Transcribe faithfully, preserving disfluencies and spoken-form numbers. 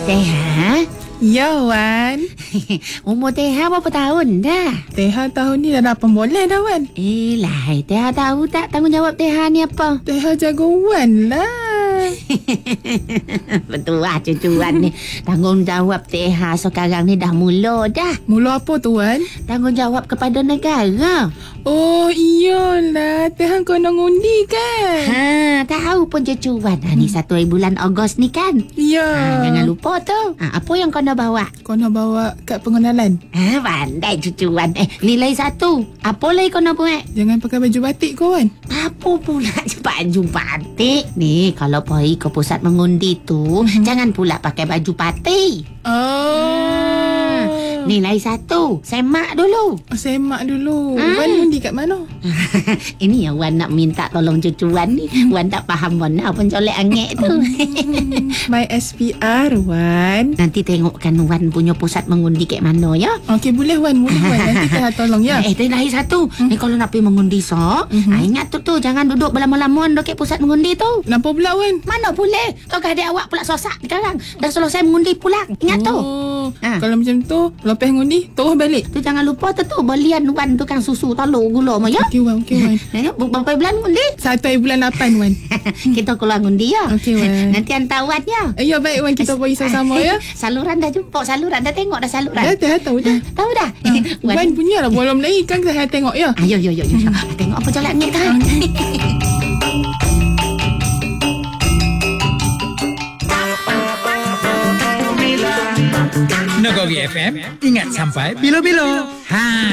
Teha? Ya, Wan. Umur Teha berapa tahun dah? Teha tahun ni dah lapan bulan dah, Wan. Eh lah, Teha tahu tak tanggungjawab Teha ni apa? Teha jaga Wan lah. Betul lah cucuan ni. Tanggungjawab Teha sekarang ni dah mula dah. Mula apa tu, Wan? Tanggungjawab kepada negara. Oh, iyalah. Teha kau nak undi kan? Ha, tahu pun cucuan. Ha, ni satu hari bulan Ogos ni kan? Ya. Ha, jangan lupa tu. Ha, apa yang kau nak bawa? Kau nak bawa kad pengenalan. Ha, pandai cucuan. Eh, nilai satu. Apa lagi kau nak buat? Jangan pakai baju batik kau, Wan. Apa pula baju batik? Ni, kalau pergi ke pusat mengundi tu, mm-hmm. jangan pula pakai baju batik. Oh. Nilai satu. Semak dulu. Oh, semak dulu. Hmm. Wan undi kat mana? Ini yang Wan nak minta tolong cucuan ni. Wan tak faham mana pencolek angin tu. My S P R, Wan. Nanti tengokkan Wan punya pusat mengundi kat mana ya. Okey, boleh, Wan. Boleh, Wan. Nanti Teha tolong ya. Eh, nilai satu. Hmm. Ni kalau nak pergi mengundi sok, mm-hmm. ingat tu tu. Jangan duduk berlama-lama dekat pusat mengundi tu. Kenapa pula, Wan? Mana boleh. Kau ada awak pula sosak sekarang. Dah selesai mengundi pulang. Ingat tu. Oh, ha. Kalau macam tu, lepas ngundi, terus balik. Tu jangan lupa tu tu. Belian Wan tukang susu telur gula mah ya. Okey, Wan. Okey, Wan. Berapa bulan ngundi? Satu hari bulan lapan, Wan. Kita keluar ngundi ya. Okey, Wan. Nanti hantar Wan ya. Eh, ya, baik, Wan. Kita pergi sama-sama ya. Saluran dah jumpa. Saluran dah tengok dah saluran. Dah, Teha tahu dah. Tahu dah. Ha. Wan punya lah. Belum lagi kan Teha tengok ya. Ayo, yo, yo, yo. Hmm. Tengok apa jalan ni kan. Nagori F M, ingat sampai bila-bila. Ha.